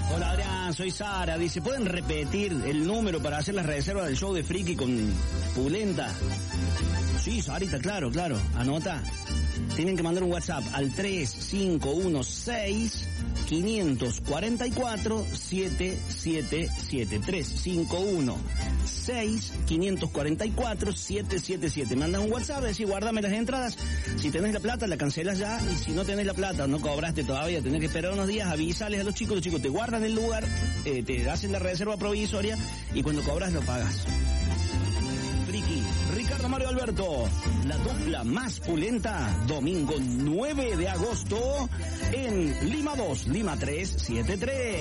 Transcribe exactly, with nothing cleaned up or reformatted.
Hola Adrián, soy Sara. Dice, ¿pueden repetir el número para hacer las reservas del show de Friki con Pulenta? Sí, Sarita, claro, claro. Anota. Tienen que mandar un WhatsApp al tres cinco uno seis, cinco cuatro cuatro, siete siete siete. tres cinco uno seis, cinco cuatro cuatro, siete siete siete. Mandas un WhatsApp, decís, guárdame las entradas. Si tenés la plata, la cancelas ya. Y si no tenés la plata, no cobraste todavía, tenés que esperar unos días, avisales a los chicos. Los chicos te guardan el lugar, eh, te hacen la reserva provisoria y cuando cobras lo pagas. Friki, Ricardo Mario Alberto, la dupla más pulenta, domingo nueve de agosto en Lima dos, Lima tres siete tres.